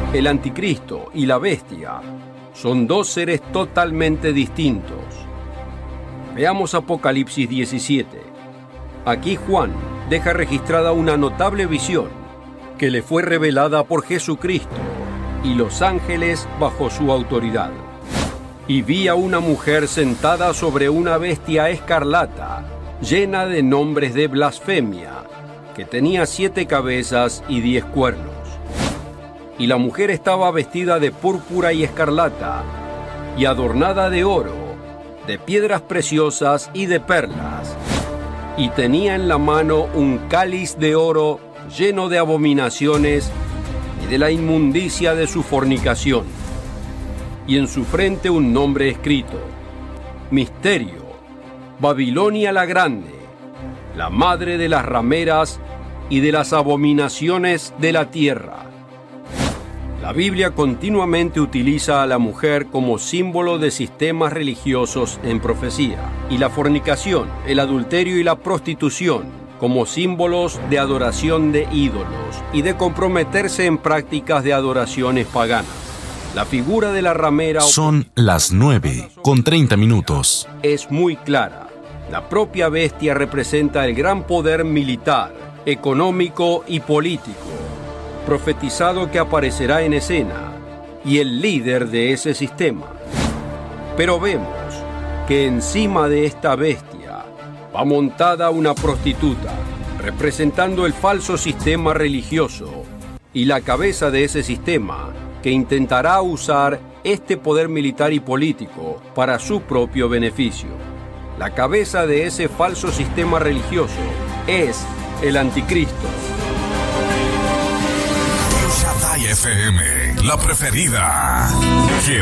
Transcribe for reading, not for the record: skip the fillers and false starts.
El anticristo y la bestia son dos seres totalmente distintos. Veamos Apocalipsis 17. Aquí Juan deja registrada una notable visión que le fue revelada por Jesucristo y los ángeles bajo su autoridad. Y vi a una mujer sentada sobre una bestia escarlata, llena de nombres de blasfemia, que tenía 7 cabezas y 10 cuernos. Y la mujer estaba vestida de púrpura y escarlata, y adornada de oro, de piedras preciosas y de perlas, y tenía en la mano un cáliz de oro lleno de abominaciones y de la inmundicia de su fornicación, y en su frente un nombre escrito: Misterio, Babilonia la Grande, la madre de las rameras y de las abominaciones de la tierra. La Biblia continuamente utiliza a la mujer como símbolo de sistemas religiosos en profecía, y la fornicación, el adulterio y la prostitución como símbolos de adoración de ídolos y de comprometerse en prácticas de adoraciones paganas. La figura de la ramera... Son las 9:30. Es muy clara. La propia bestia representa el gran poder militar, económico y político, profetizado que aparecerá en escena, y el líder de ese sistema. Pero vemos que encima de esta bestia va montada una prostituta, representando el falso sistema religioso y la cabeza de ese sistema, que intentará usar este poder militar y político para su propio beneficio. La cabeza de ese falso sistema religioso es el anticristo. FM, la preferida.